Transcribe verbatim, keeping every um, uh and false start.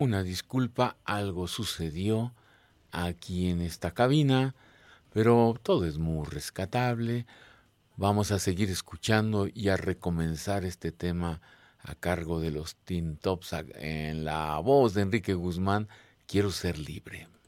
Una disculpa, algo sucedió aquí en esta cabina, pero todo es muy rescatable. Vamos a seguir escuchando y a recomenzar este tema a cargo de los Teen Tops a- en la voz de Enrique Guzmán. Quiero ser libre.